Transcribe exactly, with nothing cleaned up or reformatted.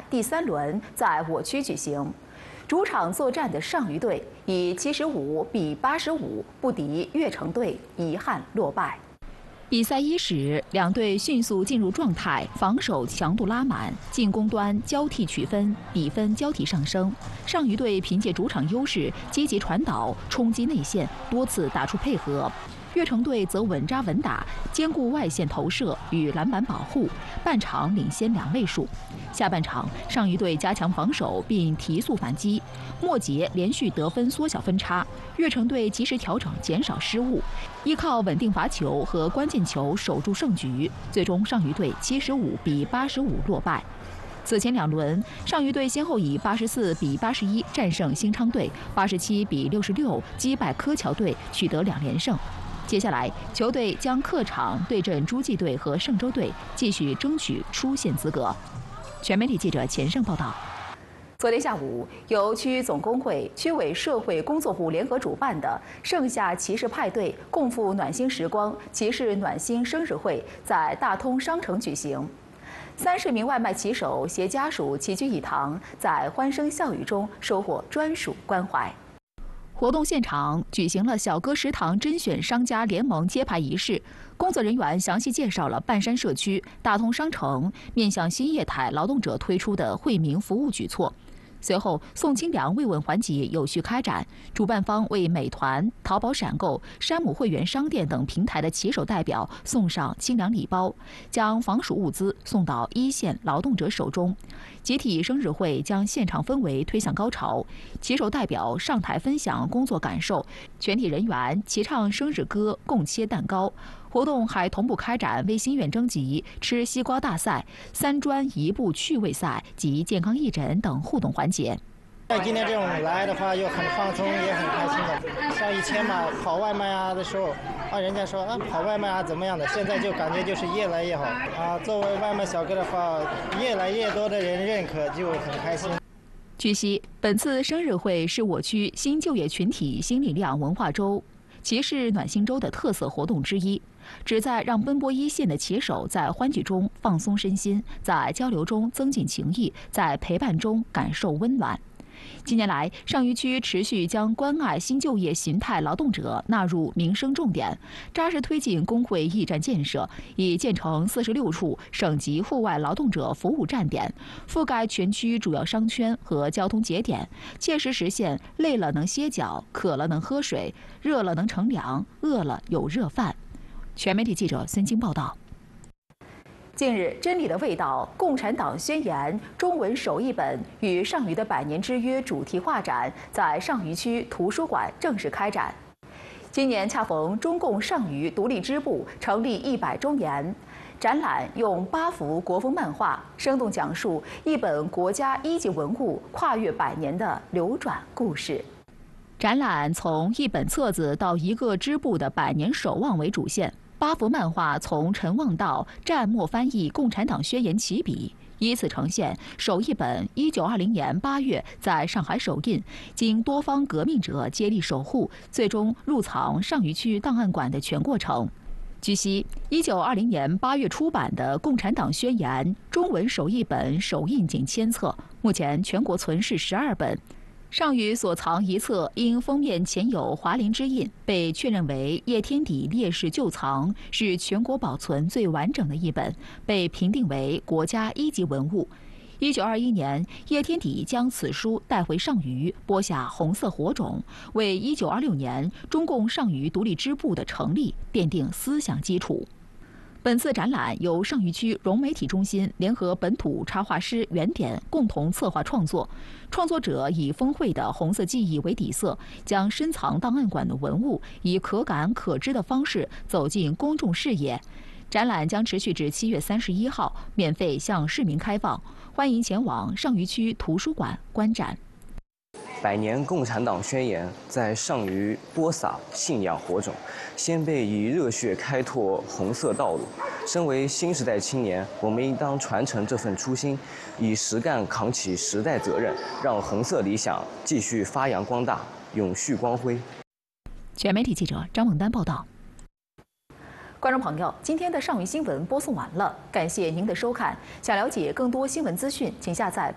第三轮在我区举行。主场作战的上虞队以七十五比八十五不敌越城队，遗憾落败。比赛伊始，两队迅速进入状态，防守强度拉满，进攻端交替取分，比分交替上升。上虞队凭借主场优势，积极传导、冲击内线，多次打出配合。越城队则稳扎稳打，兼顾外线投射与篮板保护，半场领先两位数。下半场，上虞队加强防守并提速反击，末节连续得分缩小分差，越城队及时调整，减少失误，依靠稳定罚球和关键球守住胜局。最终，上虞队七十五比八十五落败。此前两轮，上虞队先后以八十四比八十一战胜新昌队，八十七比六十六击败柯桥队，取得两连胜。接下来，球队将客场对阵诸暨队和嵊州队，继续争取出线资格。全媒体记者钱胜报道。昨天下午，由区总工会、区委社会工作部联合主办的“盛夏骑士派对，共赴暖心时光”骑士暖心生日会在大通商城举行。三十名外卖骑手携家属齐聚一堂，在欢声笑语中收获专属关怀。活动现场举行了小哥食堂甄选商家联盟揭牌仪式，工作人员详细介绍了半山社区、大通商城面向新业态劳动者推出的惠民服务举措。随后，送清凉慰问环节有序开展。主办方为美团、淘宝闪购、山姆会员商店等平台的骑手代表送上清凉礼包，将防暑物资送到一线劳动者手中。集体生日会将现场氛围推向高潮，骑手代表上台分享工作感受，全体人员齐唱生日歌，共切蛋糕。活动还同步开展微心愿征集、吃西瓜大赛、三专一步趣味赛及健康义诊等互动环节。 今天这种来的话，又很放松，也很开心的。像以前嘛，跑外卖啊的时候，啊，人家说啊跑外卖啊怎么样的，现在就感觉就是越来越好啊。作为外卖小哥的话，越来越多的人认可，就很开心。 据悉，本次生日会是我区新就业群体新力量文化周、骑士暖心周的特色活动之一，旨在让奔波一线的骑手在欢聚中放松身心，在交流中增进情谊，在陪伴中感受温暖。近年来，上虞区持续将关爱新就业形态劳动者纳入民生重点，扎实推进工会驿站建设，已建成四十六处省级户外劳动者服务站点，覆盖全区主要商圈和交通节点，切实实现累了能歇脚，渴了能喝水，热了能乘凉，饿了有热饭。全媒体记者孙晶报道。近日，《真理的味道》共产党宣言中文手译本与上虞的百年之约主题画展在上虞区图书馆正式开展。今年恰逢中共上虞独立支部成立一百周年，展览用八幅国风漫画，生动讲述一本国家一级文物跨越百年的流转故事。展览从一本册子到一个支部的百年守望为主线。八幅漫画从陈望道战墨翻译《共产党宣言》起笔，以此呈现首译本一九二零年八月在上海首印，经多方革命者接力守护，最终入藏上虞区档案馆的全过程。据悉，一九二零年八月出版的《共产党宣言》中文首译本首印仅千册，目前全国存世十二本。上虞所藏一册因封面前有华林之印，被确认为叶天底烈士旧藏，是全国保存最完整的一本，被评定为国家一级文物。一九二一年，叶天底将此书带回上虞，播下红色火种，为一九二六年中共上虞独立支部的成立奠定思想基础。本次展览由上虞区融媒体中心联合本土插画师原点共同策划创作，创作者以峰会的红色记忆为底色，将深藏档案馆的文物以可感可知的方式走进公众视野。展览将持续至七月三十一号，免费向市民开放，欢迎前往上虞区图书馆观展。 百年共产党宣言在上虞播撒信仰火种，先辈以热血开拓红色道路。身为新时代青年，我们应当传承这份初心，以实干扛起时代责任，让红色理想继续发扬光大，永续光辉。 全媒体记者张梦丹报道。观众朋友，今天的上虞新闻播送完了，感谢您的收看。想了解更多新闻资讯，请下载